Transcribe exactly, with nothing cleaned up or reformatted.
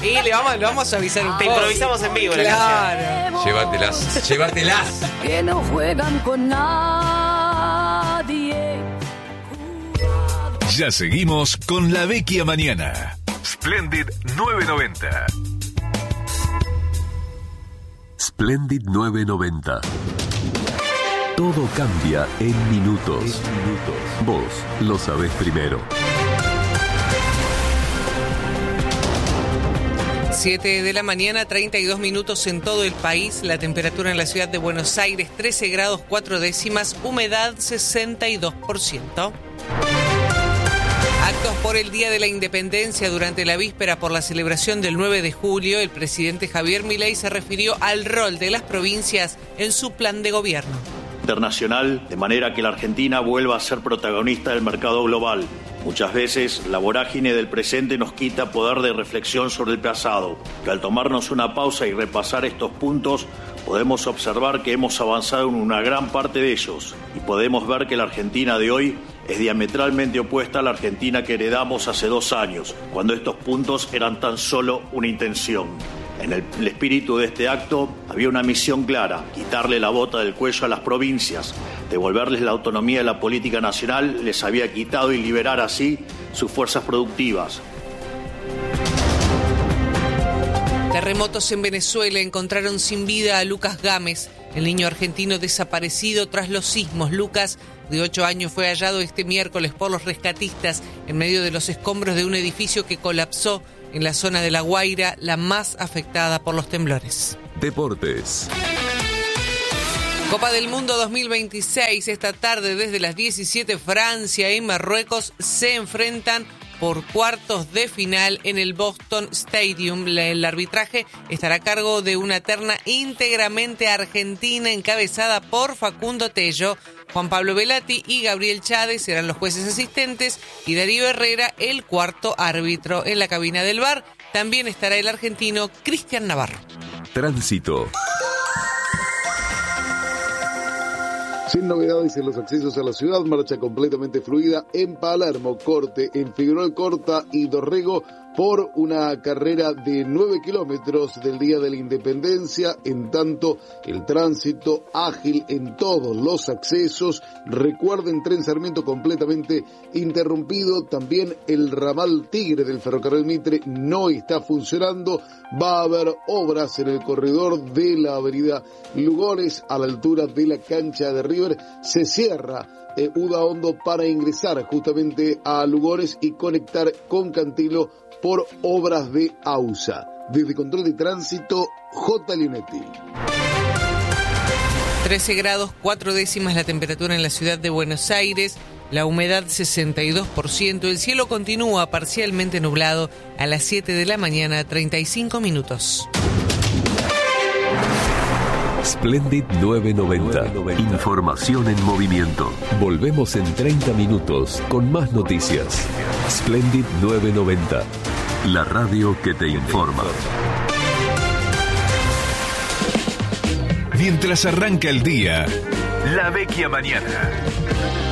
Y le vamos, le vamos a avisar un Te poco. improvisamos en vivo la Claro. canción. Llévatelas, llévatelas. Que no juegan con nadie. Ya seguimos con La Vecchia Mañana. Splendid novecientos noventa. Splendid novecientos noventa. Todo cambia en minutos. Vos lo sabés primero. siete de la mañana, treinta y dos minutos en todo el país. La temperatura en la ciudad de Buenos Aires, trece grados cuatro décimas, humedad sesenta y dos por ciento. Actos por el Día de la Independencia. Durante la víspera por la celebración del nueve de julio, el presidente Javier Milei se refirió al rol de las provincias en su plan de gobierno. Internacional, de manera que la Argentina vuelva a ser protagonista del mercado global. Muchas veces la vorágine del presente nos quita poder de reflexión sobre el pasado, que al tomarnos una pausa y repasar estos puntos, podemos observar que hemos avanzado en una gran parte de ellos y podemos ver que la Argentina de hoy es diametralmente opuesta a la Argentina que heredamos hace dos años, cuando estos puntos eran tan solo una intención. En el, el espíritu de este acto había una misión clara: quitarle la bota del cuello a las provincias, devolverles la autonomía de la política nacional, les había quitado y liberar así sus fuerzas productivas. Terremotos en Venezuela. Encontraron sin vida a Lucas Gámez, el niño argentino desaparecido tras los sismos. Lucas, de ocho años, fue hallado este miércoles por los rescatistas en medio de los escombros de un edificio que colapsó en la zona de La Guaira, la más afectada por los temblores. Deportes. Copa del Mundo dos mil veintiséis. Esta tarde desde las diecisiete, Francia y Marruecos se enfrentan por cuartos de final en el Boston Stadium. El arbitraje estará a cargo de una terna íntegramente argentina encabezada por Facundo Tello. Juan Pablo Velati y Gabriel Chávez serán los jueces asistentes y Darío Herrera el cuarto árbitro. En la cabina del V A R también estará el argentino Cristian Navarro. Tránsito. Sin novedades en los accesos a la ciudad, marcha completamente fluida en Palermo, corte en Figueroa Corta y Dorrego por una carrera de nueve kilómetros del Día de la Independencia. En tanto, el tránsito ágil en todos los accesos. Recuerden, Tren Sarmiento completamente interrumpido. También el ramal Tigre del Ferrocarril Mitre no está funcionando. Va a haber obras en el corredor de la avenida Lugones a la altura de la cancha de River. Se cierra eh, Udaondo para ingresar justamente a Lugones y conectar con Cantilo por obras de AUSA. Desde Control de Tránsito, J. Leonetti. trece grados cuatro décimas la temperatura en la ciudad de Buenos Aires, la humedad sesenta y dos por ciento, el cielo continúa parcialmente nublado a las siete de la mañana, treinta y cinco minutos. Splendid novecientos noventa. Información en movimiento. Volvemos en treinta minutos con más noticias. Splendid novecientos noventa. La radio que te informa. Mientras arranca el día, La Vecchia Mañana.